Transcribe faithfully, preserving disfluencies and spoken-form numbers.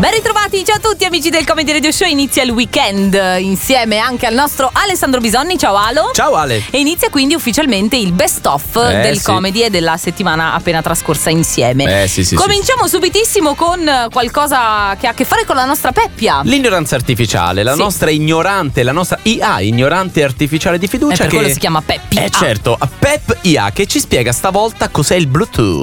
Ben ritrovati, ciao a tutti amici del Comedy Radio Show. Inizia il weekend insieme anche al nostro Alessandro Bisonni. Ciao Alo. Ciao Ale. E inizia quindi ufficialmente il best of eh, del sì. comedy e della settimana appena trascorsa insieme. Eh sì sì Cominciamo sì. subitissimo con qualcosa che ha a che fare con la nostra Peppia. L'ignoranza artificiale, la Sì. nostra ignorante, la nostra I A, ignorante artificiale di E fiducia per che quello si chiama Peppi. Eh certo, Pep I A che ci spiega stavolta cos'è il Bluetooth.